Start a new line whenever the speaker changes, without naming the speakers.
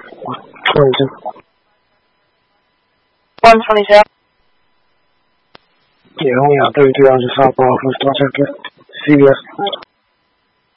22.
127.
Yeah, only out 33 hours of southbound, first start check. CBS.